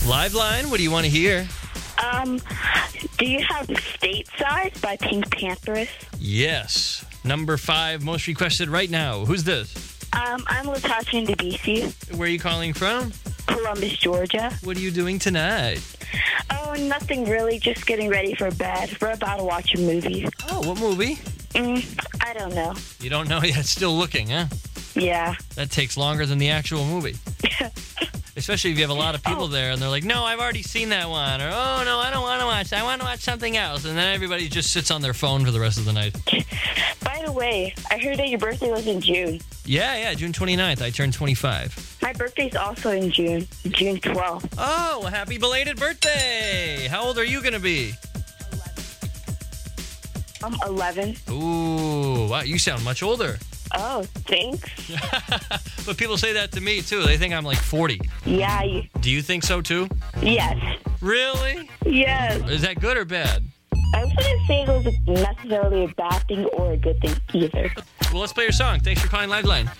Live line, what do you want to hear? Do you have Stateside by Pink Panthers? Yes. Number 5, most requested right now. Who's this? I'm Latasha in DBC, Where are you calling from? Columbus, Georgia. What are you doing tonight? Oh, nothing really, just getting ready for bed. We're about to watch a movie. Oh, what movie? I don't know. You don't know yet. Still looking, huh? Yeah. That takes longer than the actual movie. Especially if you have a lot of people there and they're like, no, I've already seen that one. Or, oh, no, I don't want to watch that. I want to watch something else. And then everybody just sits on their phone for the rest of the night. By the way, I heard that your birthday was in June. Yeah, June 29th. I turned 25. My birthday's also in June 12th. Oh, well, happy belated birthday. How old are you going to be? I'm 11. Ooh, wow, you sound much older. Oh, thanks. But people say that to me, too. They think I'm like 40. Yeah. Do you think so, too? Yes. Really? Yes. Is that good or bad? I wouldn't say it was necessarily a bad thing or a good thing either. Well, let's play your song. Thanks for calling Liveline.